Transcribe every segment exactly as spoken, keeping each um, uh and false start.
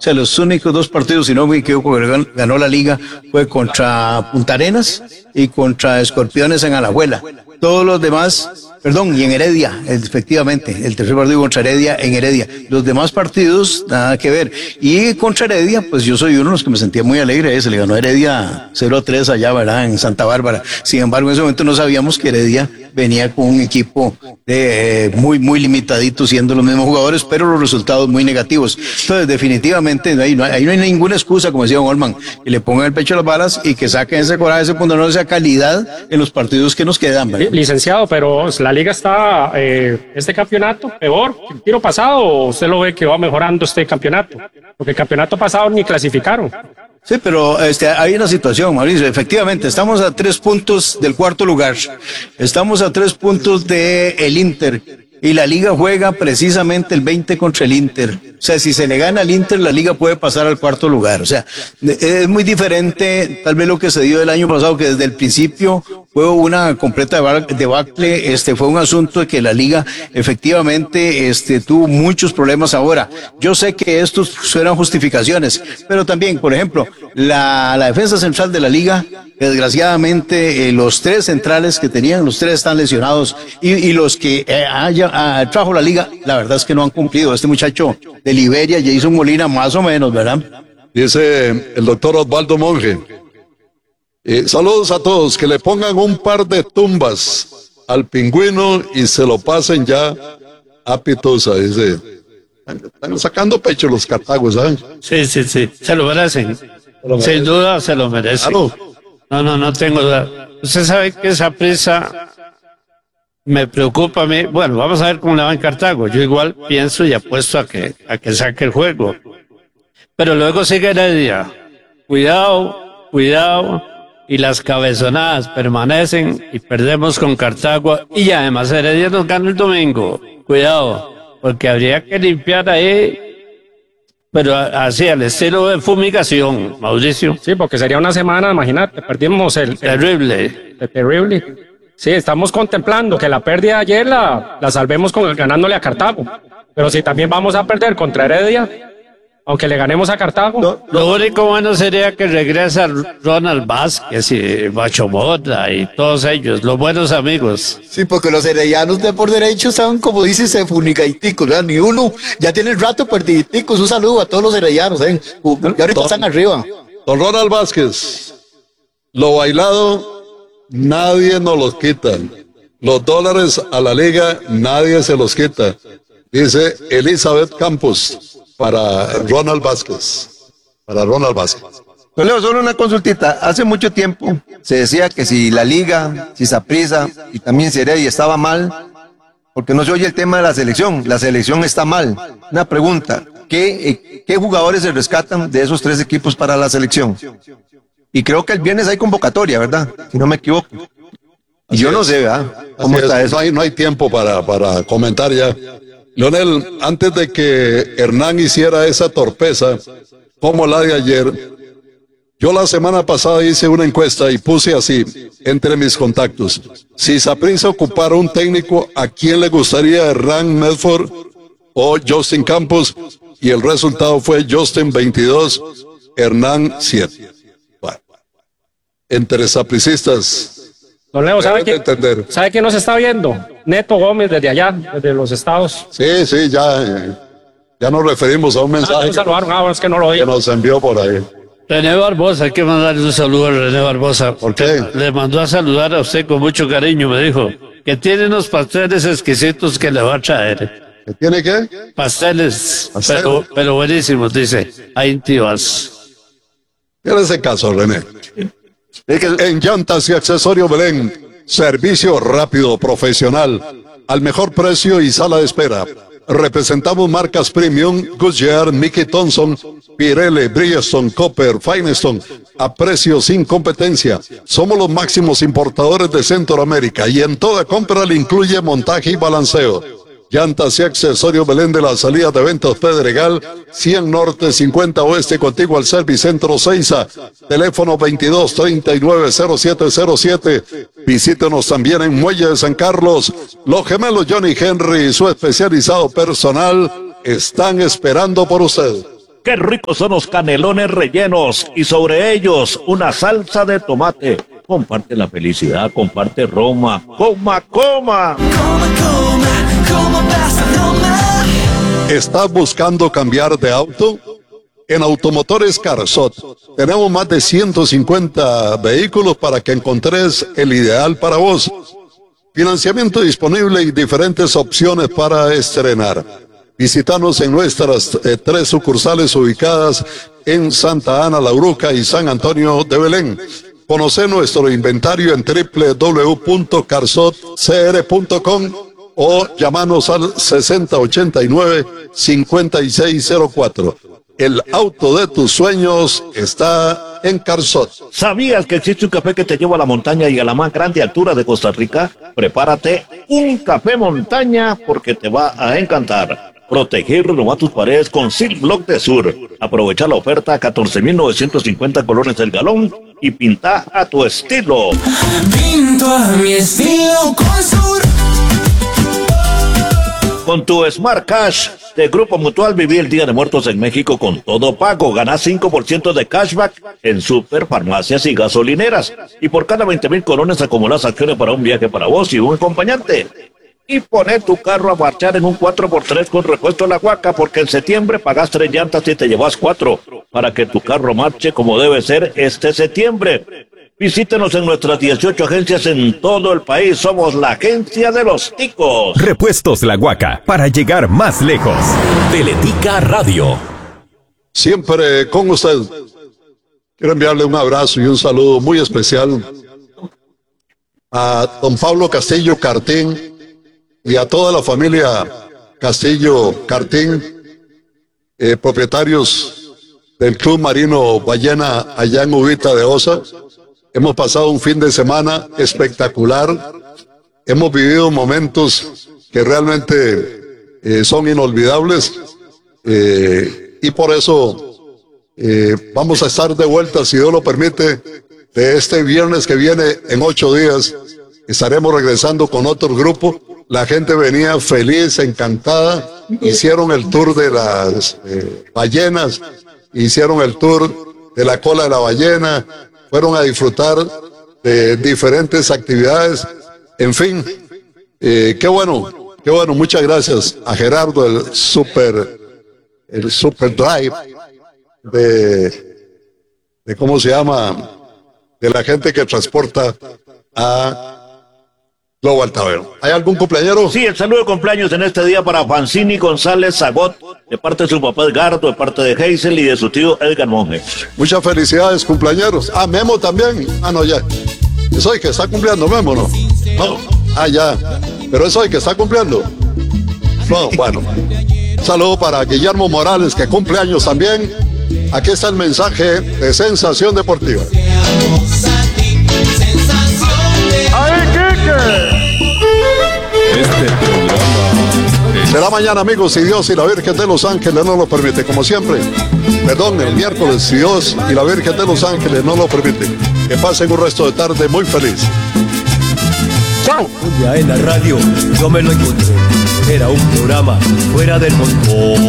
sea, los únicos dos partidos, si no me equivoco, que ganó la liga fue contra Punta Arenas y contra Escorpiones en Alajuela. Todos los demás, perdón, y en Heredia, efectivamente, el tercer partido contra Heredia en Heredia. Los demás partidos, nada que ver. Y contra Heredia, pues yo soy uno de los que me sentía muy alegre, se le ganó Heredia cero a tres allá, ¿verdad?, en Santa Bárbara. Sin embargo, en ese momento no sabíamos que Heredia venía con un equipo de, eh, muy, muy limitadito, siendo los mismos jugadores, pero los resultados muy negativos. Entonces, definitivamente, no hay, no hay, ahí no hay ninguna excusa, como decía Don Olman, que le pongan el pecho a las balas y que saquen ese coraje, ese pundonor, esa calidad en los partidos que nos quedan, ¿verdad? Licenciado, pero la liga está, eh, este campeonato, peor que el tiro pasado, o usted lo ve que va mejorando este campeonato, porque el campeonato pasado ni clasificaron. Sí, pero este, hay una situación, Mauricio, efectivamente, estamos a tres puntos del cuarto lugar, estamos a tres puntos de el Inter, y la liga juega precisamente el veinte contra el Inter. O sea, si se le gana al Inter, la liga puede pasar al cuarto lugar. O sea, es muy diferente tal vez lo que se dio el año pasado, que desde el principio fue una completa debacle, este, fue un asunto de que la liga efectivamente este, tuvo muchos problemas ahora. Yo sé que estos suenan justificaciones, pero también, por ejemplo, la, la defensa central de la liga, desgraciadamente, eh, los tres centrales que tenían, los tres están lesionados, y, y los que eh, haya, ah, trajo la liga, la verdad es que no han cumplido. Este muchacho de Liberia, Jason Molina, más o menos, ¿verdad? Dice el doctor Osvaldo Monge, eh, saludos a todos, que le pongan un par de tumbas al Pingüino y se lo pasen ya a Pitusa. Dice, están sacando pecho los cartagos, ¿saben? Sí, sí, sí, se lo merecen, sin duda se lo merecen. Claro. No, no, no tengo duda. Usted sabe que esa prisa me preocupa a mí. Bueno, vamos a ver cómo le va en Cartago. Yo igual pienso y apuesto a que, a que saque el juego. Pero luego sigue Heredia. Cuidado, cuidado. Y las cabezonadas permanecen y perdemos con Cartago. Y además Heredia nos gana el domingo. Cuidado, porque habría que limpiar ahí, pero así al estilo de fumigación, Mauricio. Sí, porque sería una semana, imagínate, perdimos el... Terrible. El, el terrible. Sí, estamos contemplando que la pérdida de ayer la, la salvemos con, ganándole a Cartago. Pero si también vamos a perder contra Heredia, aunque le ganemos a Cartago. Lo, lo único bueno sería que regresa Ronald Vázquez y Bacho Mota y todos ellos, los buenos amigos. Sí, porque los heredianos de por derecho están, como dices, funigaiticos, ¿verdad? Ni uno, ya tiene rato perdiditicos. Un saludo a todos los heredianos, ¿eh? Y ahorita don, están arriba. Don Ronald Vázquez, lo bailado, nadie nos los quita. Los dólares a la liga, nadie se los quita. Dice Elizabeth Campos. Para Ronald Vázquez. Para Ronald Vázquez. Don Leo, solo una consultita. Hace mucho tiempo se decía que si la liga, si Saprissa y también si Heredia estaba mal, porque no se oye el tema de la selección. La selección está mal. Una pregunta. ¿Qué, eh, qué jugadores se rescatan de esos tres equipos para la selección? Y creo que el viernes hay convocatoria, ¿verdad? Si no me equivoco. Y yo no sé, ¿verdad? ¿Cómo está eso? No hay, no hay tiempo para, para comentar ya. Leonel, antes de que Hernán hiciera esa torpeza, como la de ayer, yo la semana pasada hice una encuesta y puse así, entre mis contactos, si Saprissa ocupara un técnico, ¿a quién le gustaría, Hernán Medford o Justin Campos? Y el resultado fue Justin veintidós, Hernán siete. Bueno, entre sapricistas. Don Leo, ¿sabe quién, ¿sabe quién nos está viendo? Neto Gómez, desde allá, desde los estados. Sí, sí, ya, ya nos referimos a un mensaje ah, saludaron, ah, es que, no lo que nos envió por ahí. René Barbosa, hay que mandarle un saludo a René Barbosa. ¿Por qué? Le mandó a saludar a usted con mucho cariño, me dijo, que tiene unos pasteles exquisitos que le va a traer. ¿Qué tiene qué? Pasteles, ¿Pastel? pero, pero buenísimos, dice, a Intibas. En ese caso, René. En Llantas y Accesorios Belén, servicio rápido, profesional, al mejor precio y sala de espera. Representamos marcas Premium, Goodyear, Mickey Thompson, Pirelli, Bridgestone, Copper, Firestone, a precios sin competencia. Somos los máximos importadores de Centroamérica y en toda compra le incluye montaje y balanceo. Llantas y Accesorios Belén de la salida de Ventas Pedregal, cien Norte, cincuenta Oeste, contigo al Servicentro Seiza, teléfono veintidós treinta y nueve cero siete cero siete. Visítenos también en Muelle de San Carlos. Los gemelos Johnny Henry y su especializado personal están esperando por usted. Qué ricos son los canelones rellenos y sobre ellos una salsa de tomate. Comparte la felicidad, comparte Roma. Coma, coma. ¿Estás buscando cambiar de auto? En Automotores Carzot tenemos más de ciento cincuenta vehículos para que encontres el ideal para vos. Financiamiento disponible y diferentes opciones para estrenar. Visítanos en nuestras eh, tres sucursales ubicadas en Santa Ana, La Uruca y San Antonio de Belén. Conoce nuestro inventario en doble u doble u doble u punto carzot c r punto com o llamanos al sesenta ochenta y nueve cincuenta y seis cero cuatro. El auto de tus sueños está en Carzot. ¿Sabías que existe un café que te lleva a la montaña y a la más grande altura de Costa Rica? Prepárate un café montaña porque te va a encantar. Proteger y renovar tus paredes con Silk Block de Sur. Aprovecha la oferta a catorce mil novecientos cincuenta colones el galón y pinta a tu estilo. Pinto a mi estilo con Sur. Con tu Smart Cash de Grupo Mutual viví el Día de Muertos en México con todo pago. Ganás cinco por ciento de cashback en super, farmacias y gasolineras. Y por cada veinte mil colones acumulás acciones para un viaje para vos y un acompañante. Y poné tu carro a marchar en un cuatro por tres con repuesto a la Huaca, porque en septiembre pagás tres llantas y te llevas cuatro, para que tu carro marche como debe ser este septiembre. Visítenos en nuestras dieciocho agencias en todo el país. Somos la agencia de los ticos. Repuestos La Huaca, para llegar más lejos. Teletica Radio. Siempre con usted. Quiero enviarle un abrazo y un saludo muy especial a don Pablo Castillo Cartín y a toda la familia Castillo Cartín, eh, propietarios del Club Marino Ballena allá en Uvita de Osa. Hemos pasado un fin de semana espectacular. Hemos vivido momentos que realmente eh, son inolvidables. Eh, y por eso eh, vamos a estar de vuelta, si Dios lo permite, de este viernes que viene en ocho días. Estaremos regresando con otro grupo. La gente venía feliz, encantada. Hicieron el tour de las eh, ballenas, hicieron el tour de la cola de la ballena. Fueron a disfrutar de diferentes actividades. En fin, eh, qué bueno, qué bueno. Muchas gracias a Gerardo, el super, el super drive de, de cómo se llama, de la gente que transporta a Global Tavern. ¿Hay algún cumpleañero? Sí, el saludo de cumpleaños en este día para Fancini González Zagot, de parte de su papá Edgardo, de parte de Hazel y de su tío Edgar Monge. Muchas felicidades, cumpleañeros. Ah, Memo también. Ah, no, ya. Es hoy que está cumpliendo Memo, ¿no? No. Ah, ya. Pero es hoy que está cumpliendo. No, bueno. Un saludo para Guillermo Morales, que cumple años también. Aquí está el mensaje de Sensación Deportiva. ¡Ay, Kike! Este programa será mañana, amigos, si Dios y la Virgen de los Ángeles no lo permite. Como siempre, perdón, el miércoles, si Dios y la Virgen de los Ángeles no lo permiten. Que pasen un resto de tarde muy feliz. ¡Chao! Un día en la radio yo me lo encontré. Era un programa fuera del montón,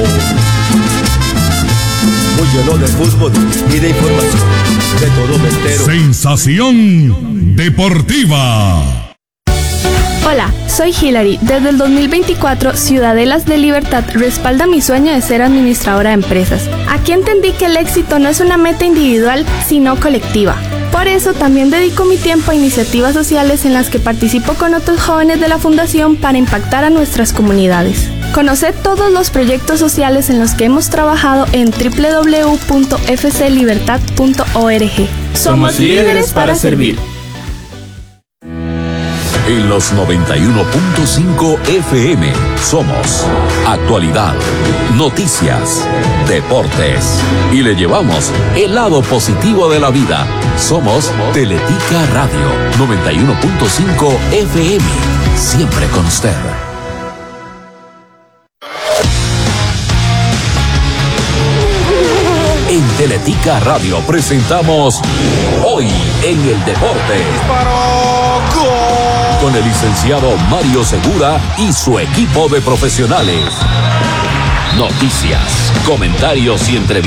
muy lleno de fútbol y de información. De todo me entero. Sensación Deportiva. Hola, soy Hilary. Desde el dos mil veinticuatro, Ciudadelas de Libertad respalda mi sueño de ser administradora de empresas. Aquí entendí que el éxito no es una meta individual, sino colectiva. Por eso también dedico mi tiempo a iniciativas sociales en las que participo con otros jóvenes de la Fundación para impactar a nuestras comunidades. Conoced todos los proyectos sociales en los que hemos trabajado en doble u doble u doble u punto f c libertad punto org. Somos líderes para servir. En los noventa y uno punto cinco F M somos actualidad, noticias, deportes y le llevamos el lado positivo de la vida. Somos Teletica Radio noventa y uno punto cinco F M, siempre con usted. En Teletica Radio presentamos Hoy en el Deporte. Con el licenciado Mario Segura y su equipo de profesionales. Noticias, comentarios y entrevistas.